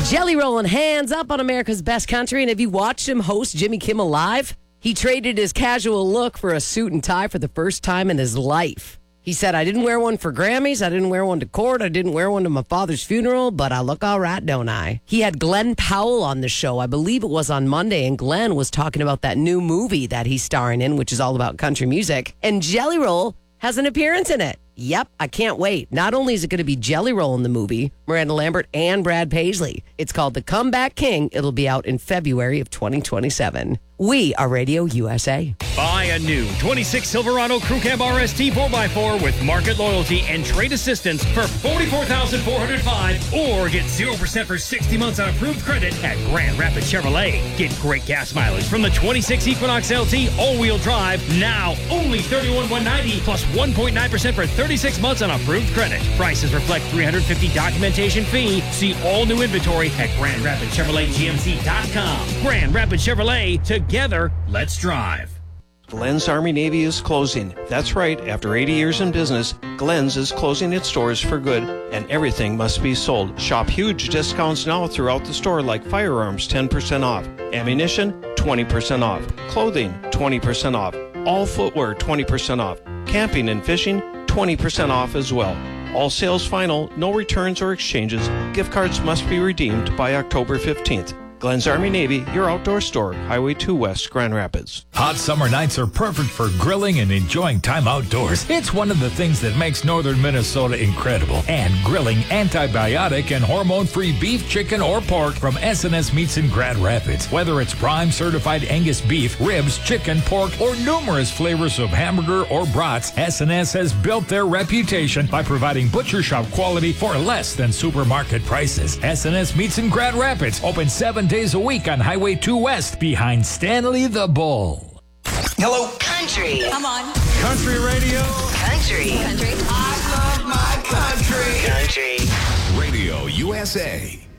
Jelly rolling hands up on America's Best Country. And have you watched him host Jimmy Kimmel Live? He traded his casual look for a suit and tie for the first time in his life. He said, I didn't wear one for Grammys. I didn't wear one to court. I didn't wear one to my father's funeral, but I look all right, don't I? He had Glenn Powell on the show. I believe it was on Monday, and Glenn was talking about that new movie that he's starring in, which is all about country music. And Jelly Roll has an appearance in it. Yep, I can't wait. Not only is it going to be Jelly Roll in the movie, Miranda Lambert and Brad Paisley. It's called The Comeback King. It'll be out in February of 2027. We are Radio USA. Buy a new 26 Silverado Crew Cab RST 4x4 with market loyalty and trade assistance for $44,405 or get 0% for 60 months on approved credit at Grand Rapids Chevrolet. Get great gas mileage from the 26 Equinox LT all-wheel drive now only $31,190 plus 1.9% for 36 months on approved credit. Prices reflect $350 documentation fee. See all new inventory at GrandRapidsChevroletGMC.com. Grand Rapids Chevrolet, together, let's drive. Glenn's Army Navy is closing. That's right, after 80 years in business, Glenn's is closing its doors for good, and everything must be sold. Shop huge discounts now throughout the store, like firearms 10% off, ammunition 20% off, clothing 20% off, all footwear 20% off, camping and fishing 20% off as well. All sales final, no returns or exchanges. Gift cards must be redeemed by October 15th. Glenn's Army Navy, your outdoor store, Highway 2 West, Grand Rapids. Hot summer nights are perfect for grilling and enjoying time outdoors. It's one of the things that makes northern Minnesota incredible. And grilling antibiotic and hormone-free beef, chicken, or pork from S&S Meats in Grand Rapids. Whether it's prime certified Angus beef, ribs, chicken, pork, or numerous flavors of hamburger or brats, S&S has built their reputation by providing butcher shop quality for less than supermarket prices. S&S Meats in Grand Rapids, open 7 days a week on Highway 2 West behind Stanley the Bull. Hello. Country. Come on. Country radio. Country. I love my country. Country. Radio USA.